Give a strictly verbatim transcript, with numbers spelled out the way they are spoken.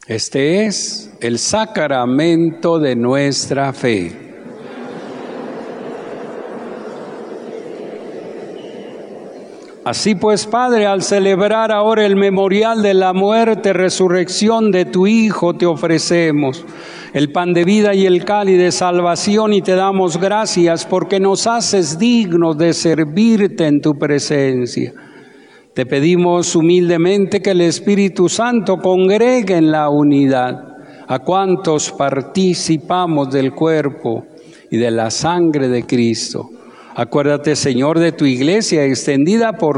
Este es el sacramento de nuestra fe. Así pues, Padre, al celebrar ahora el memorial de la muerte, resurrección de tu Hijo, te ofrecemos el pan de vida y el cáliz de salvación y te damos gracias porque nos haces dignos de servirte en tu presencia. Te pedimos humildemente que el Espíritu Santo congregue en la unidad a cuantos participamos del cuerpo y de la sangre de Cristo. Acuérdate, Señor, de tu iglesia extendida por